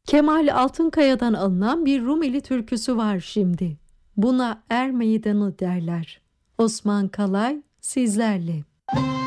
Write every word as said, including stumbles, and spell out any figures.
Kemal Altınkaya'dan alınan bir Rumeli türküsü var şimdi. Buna Er Meydanı derler. Osman Kalay sizlerle.